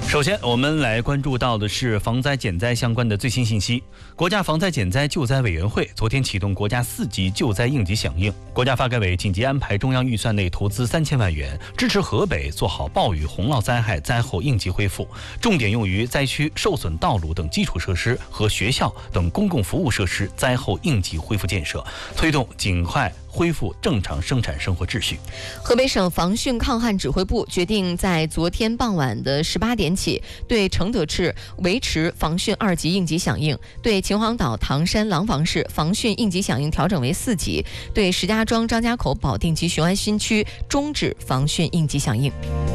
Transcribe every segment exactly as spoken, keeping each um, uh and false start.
首先，我们来关注到的是防灾减灾相关的最新信息。国家防灾减灾救灾委员会昨天启动国家四级救灾应急响应，国家发改委紧急安排中央预算内投资三千万元，支持河北做好暴雨洪涝灾害灾后应急恢复，重点用于灾区受损道路等基础设施和学校等公共服务设施灾后应急恢复建设，推动尽快恢复正常生产生活秩序。 河北省防汛抗旱指挥部决定在昨天傍晚的十八点起，对承德市维持防汛二级应急响应，对秦皇岛、唐山、廊坊市防汛应急响应调整为四级，对石家庄、张家口、保定及雄安新区终止防汛应急响应。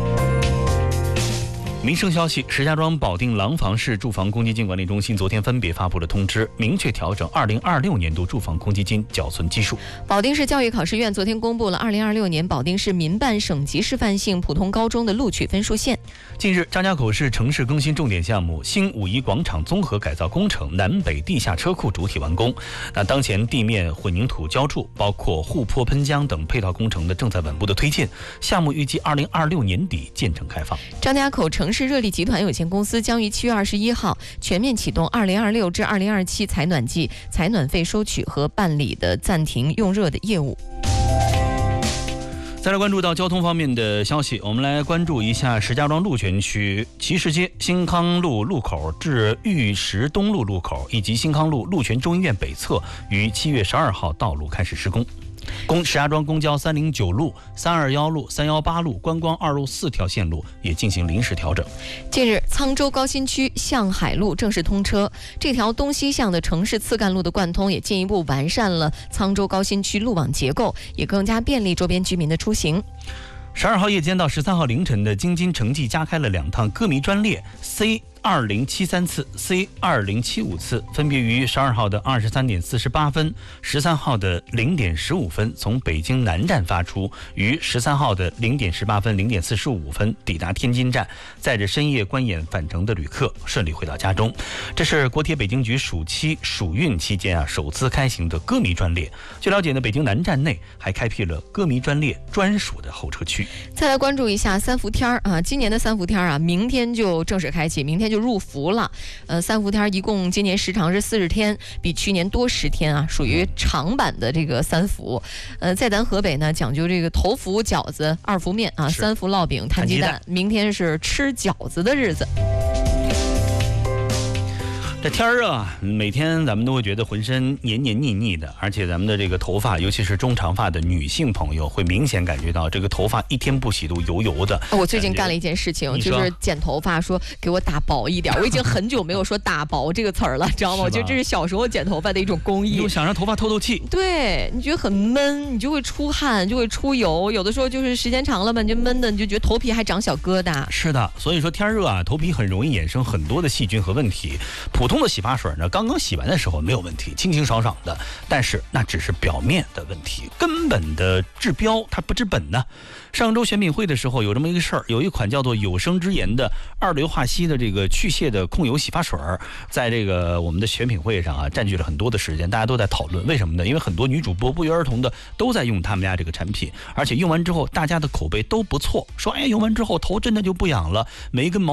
民生消息，石家庄、保定、廊坊市住房公积金管理中心昨天分别发布了通知，明确调整二零二六年度住房公积金缴存基数。 保定市教育考试院昨天公布了二零二六年保定市民办省级示范性普通高中的录取分数线。 近日，张家口市城市更新重点项目新五一广场综合改造工程南北地下车库主体完工。那当前地面混凝土浇筑，包括护坡喷浆等配套工程的正在稳步的推进，项目预计二零二六年底建成开放。 张家口城市热力集团有限公司将于七月二十一号全面启动二零二六至二零二七采暖季采暖费收取和办理的暂停用热的业务。 再来关注到交通方面的消息，我们来关注一下石家庄鹿泉区骑士街新康路路口至玉石东路路口以及新康路鹿泉中医院北侧于七月十二号道路开始施工。公石家庄公交三零九路、三二一路、三一八路、观光二路四条线路也进行临时调整。 近日，沧州高新区向海路正式通车，这条东西向的城市次干路的贯通也进一步完善了沧州高新区路网结构，也更加便利周边居民的出行。 十二号夜间到十三号凌晨的京津城际加开了两趟歌迷专列 C二零七三次 C 二零七五次，分别于十二号的二十三点四十八分、十三号的零点十五分从北京南站发出，于十三号的零点十八分、零点四十五分抵达天津站，载着深夜观演返程的旅客顺利回到家中。这是国铁北京局暑期暑运期间啊首次开行的歌迷专列。据了解呢，北京南站内还开辟了歌迷专列专属的候车区。 再来关注一下三伏天啊，今年的三伏天啊，明天就正式开启，明天就入伏了。呃，三伏天一共今年时长是四十天，比去年多十天啊，属于长版的这个三伏。呃，在咱河北呢，讲究这个头伏饺子，二伏面啊，三伏烙饼，摊鸡蛋。明天是吃饺子的日子。 这天热啊，每天咱们都会觉得浑身黏黏腻腻的，而且咱们的这个头发，尤其是中长发的女性朋友，会明显感觉到这个头发一天不洗都油油的。 我最近干了一件事情，就是剪头发，说给我打薄一点。我已经很久没有说打薄这个词儿了，知道吗？我觉得这是小时候剪头发的一种工艺。 就想让头发透透气。 对，你觉得很闷，你就会出汗，就会出油。有的时候就是时间长了吧，你就闷的，你就觉得头皮还长小疙瘩。 是的，所以说天热啊，头皮很容易衍生很多的细菌和问题。普通的洗发水呢，刚刚洗完的时候没有问题，清清爽爽的，但是那只是表面的问题，根本的治标它不治本呢。上周选品会的时候有这么一个事儿，有一款叫做有生之言的二硫化硒的这个去屑的控油洗发水，在这个我们的选品会上啊，占据了很多的时间，大家都在讨论。为什么呢？因为很多女主播不约而同的都在用他们家这个产品，而且用完之后大家的口碑都不错，说哎，用完之后头真的就不痒了，每一根毛